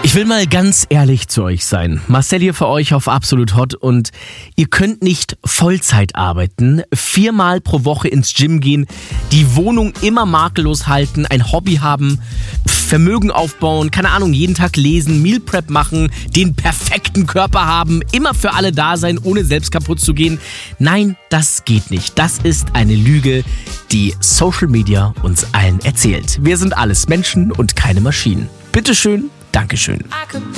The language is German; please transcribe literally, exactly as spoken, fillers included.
Ich will mal ganz ehrlich zu euch sein. Marcel hier für euch auf Absolut Hot und ihr könnt nicht Vollzeit arbeiten, viermal pro Woche ins Gym gehen, die Wohnung immer makellos halten, ein Hobby haben, Vermögen aufbauen, keine Ahnung, jeden Tag lesen, Meal Prep machen, den perfekten Körper haben, immer für alle da sein, ohne selbst kaputt zu gehen. Nein, das geht nicht. Das ist eine Lüge, die Social Media uns allen erzählt. Wir sind alles Menschen und keine Maschinen. Bitteschön. Dankeschön.